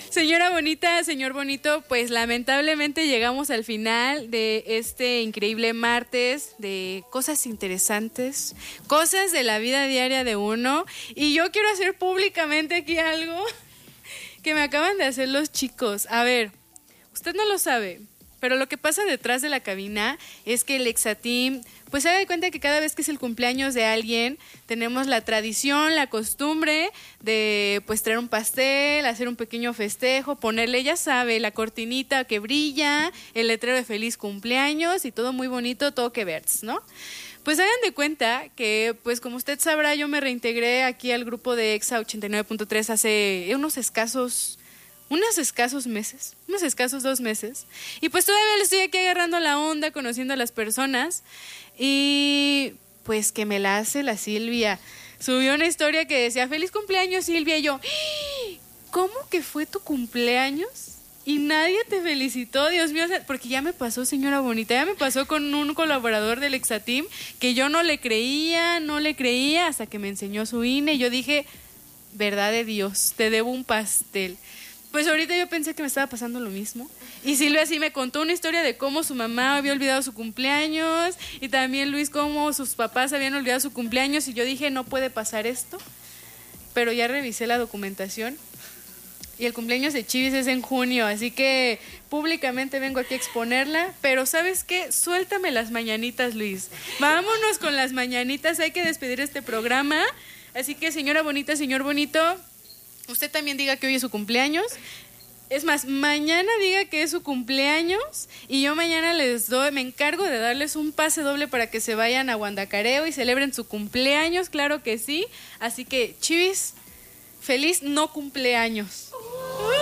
Señora bonita, señor bonito, pues lamentablemente llegamos al final de este increíble martes de cosas interesantes, cosas de la vida diaria de uno. Y yo quiero hacer públicamente aquí algo que me acaban de hacer los chicos. A ver, usted no lo sabe, pero lo que pasa detrás de la cabina es que el Exateam, pues se da cuenta que cada vez que es el cumpleaños de alguien, tenemos la tradición, la costumbre de pues traer un pastel, hacer un pequeño festejo, ponerle, ya sabe, la cortinita que brilla, el letrero de feliz cumpleaños y todo muy bonito, todo que verts, ¿no? Pues hagan de cuenta que, pues como usted sabrá, yo me reintegré aquí al grupo de Exa 89.3 hace unos escasos meses, unos escasos 2 meses. Y pues todavía le estoy aquí agarrando la onda, conociendo a las personas. Y pues que me la hace la Silvia. Subió una historia que decía, feliz cumpleaños, Silvia. Y yo, ¿cómo que fue tu cumpleaños? Y nadie te felicitó, Dios mío, porque ya me pasó, señora bonita, ya me pasó con un colaborador del Exateam que yo no le creía, hasta que me enseñó su INE. Y yo dije, verdad de Dios, te debo un pastel. Pues ahorita yo pensé que me estaba pasando lo mismo. Y Silvia sí me contó una historia de cómo su mamá había olvidado su cumpleaños y también Luis cómo sus papás habían olvidado su cumpleaños y yo dije, no puede pasar esto. Pero ya revisé la documentación y el cumpleaños de Chivis es en junio, así que públicamente vengo aquí a exponerla. Pero ¿sabes qué? Suéltame las mañanitas, Luis. Vámonos con las mañanitas, hay que despedir este programa. Así que señora bonita, señor bonito, usted también diga que hoy es su cumpleaños. Es más, mañana diga que es su cumpleaños y yo mañana me encargo de darles un pase doble para que se vayan a Guandacareo y celebren su cumpleaños, claro que sí. Así que, Chivis, feliz no cumpleaños.